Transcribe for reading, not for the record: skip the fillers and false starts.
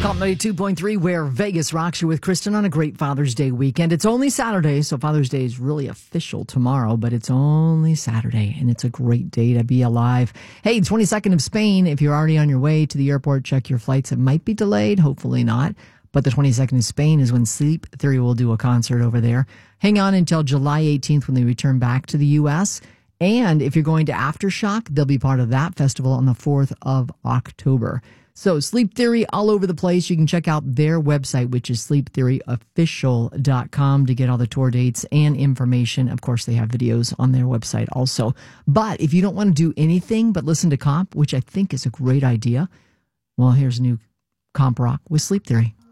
Comp 92.3, where Vegas rocks you with Kristen on a great Father's Day weekend. It's only Saturday, so Father's Day is really official tomorrow, but it's only Saturday, and it's a great day to be alive. Hey, 22nd of Spain, if you're already on your way to the airport, check your flights. It might be delayed, hopefully not, but the 22nd of Spain is when Sleep Theory will do a concert over there. Hang on until July 18th when they return back to the U.S., and if you're going to Aftershock, they'll be part of that festival on the 4th of October. So Sleep Theory all over the place. You can check out their website, which is sleeptheoryofficial.com, to get all the tour dates and information. Of course, they have videos on their website also. But if you don't want to do anything but listen to Comp, which I think is a great idea, well, here's a new Comp Rock with Sleep Theory.